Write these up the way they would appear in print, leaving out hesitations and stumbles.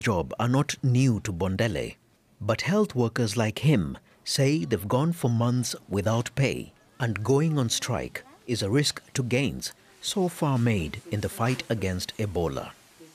Job are not new to Bondele, but health workers like him say they've gone for months without pay, and going on strike is a risk to gains so far made in the fight against Ebola.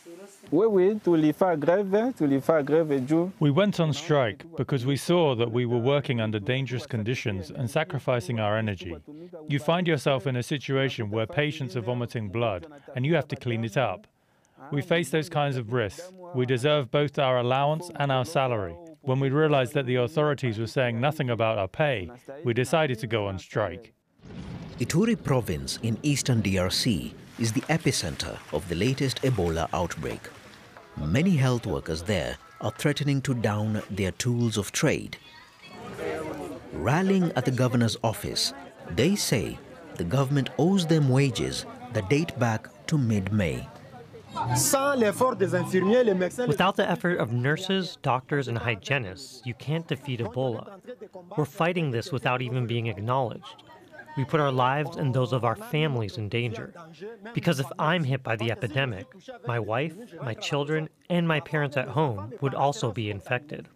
We went on strike because we saw that we were working under dangerous conditions and sacrificing our energy. You find yourself in a situation where patients are vomiting blood and you have to clean it up. We face those kinds of risks. We deserve both our allowance and our salary. When we realized that the authorities were saying nothing about our pay, we decided to go on strike. Ituri province in eastern DRC is the epicenter of the latest Ebola outbreak. Many health workers there are threatening to down their tools of trade. Rallying at the governor's office, they say the government owes them wages that date back to mid-May. Without the effort of nurses, doctors, and hygienists, you can't defeat Ebola. We're fighting this without even being acknowledged. We put our lives and those of our families in danger. Because if I'm hit by the epidemic, my wife, my children, and my parents at home would also be infected.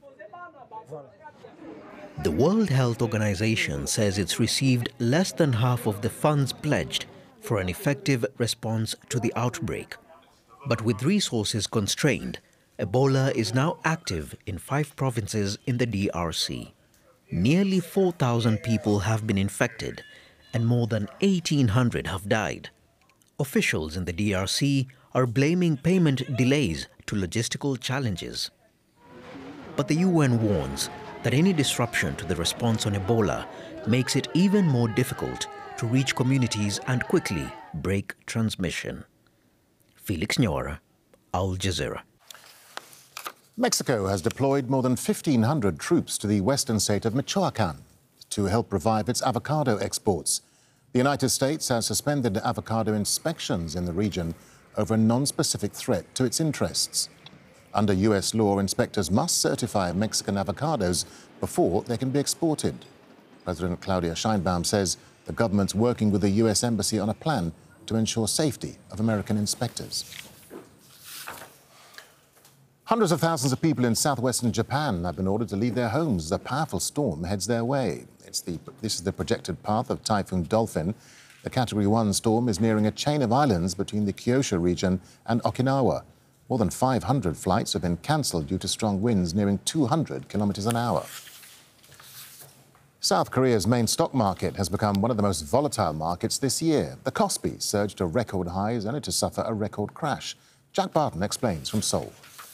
The World Health Organization says it's received less than half of the funds pledged for an effective response to the outbreak. But with resources constrained, Ebola is now active in 5 provinces in the DRC. Nearly 4,000 people have been infected, and more than 1,800 have died. Officials in the DRC are blaming payment delays to logistical challenges. But the UN warns that any disruption to the response on Ebola makes it even more difficult to reach communities and quickly break transmission. Felix Nyora, Al Jazeera. Mexico has deployed more than 1,500 troops to the western state of Michoacán to help revive its avocado exports. The United States has suspended avocado inspections in the region over a non-specific threat to its interests. Under U.S. law, inspectors must certify Mexican avocados before they can be exported. President Claudia Sheinbaum says the government's working with the U.S. Embassy on a plan to ensure safety of American inspectors. Hundreds of thousands of people in southwestern Japan have been ordered to leave their homes as a powerful storm heads their way. This is the projected path of Typhoon Dolphin. The Category 1 storm is nearing a chain of islands between the Kyushu region and Okinawa. More than 500 flights have been cancelled due to strong winds nearing 200 kilometres an hour. South Korea's main stock market has become one of the most volatile markets this year. The Kospi surged to record highs only to suffer a record crash. Jack Barton explains from Seoul.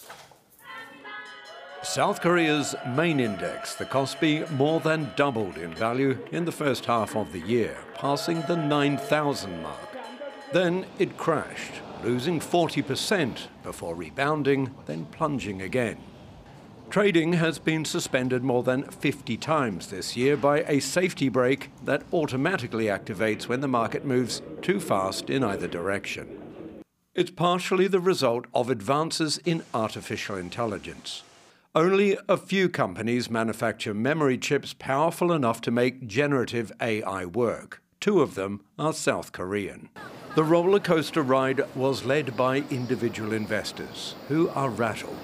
South Korea's main index, the Kospi, more than doubled in value in the first half of the year, passing the 9,000 mark. Then it crashed, losing 40% before rebounding, then plunging again. Trading has been suspended more than 50 times this year by a safety brake that automatically activates when the market moves too fast in either direction. It's partially the result of advances in artificial intelligence. Only a few companies manufacture memory chips powerful enough to make generative AI work. 2 of them are South Korean. The roller coaster ride was led by individual investors who are rattled.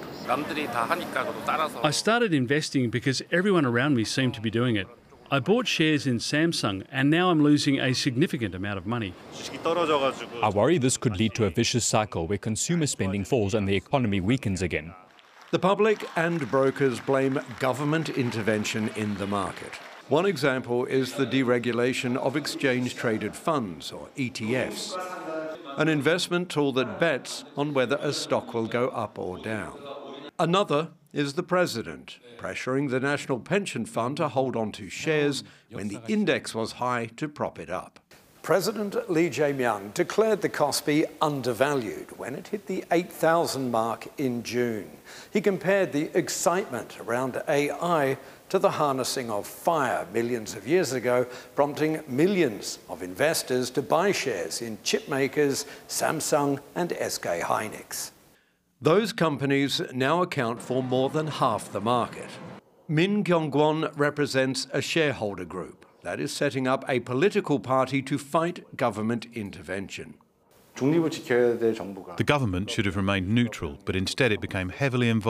I started investing because everyone around me seemed to be doing it. I bought shares in Samsung and now I'm losing a significant amount of money. I worry this could lead to a vicious cycle where consumer spending falls and the economy weakens again. The public and brokers blame government intervention in the market. One example is the deregulation of exchange-traded funds, or ETFs, an investment tool that bets on whether a stock will go up or down. Another is the president, pressuring the National Pension Fund to hold on to shares when the index was high to prop it up. President Lee Jae-myung declared the Kospi undervalued when it hit the 8,000 mark in June. He compared the excitement around AI to the harnessing of fire millions of years ago, prompting millions of investors to buy shares in chip makers Samsung and SK Hynix. Those companies now account for more than half the market. Min Kyung-kwon represents a shareholder group that is setting up a political party to fight government intervention. The government should have remained neutral, but instead it became heavily involved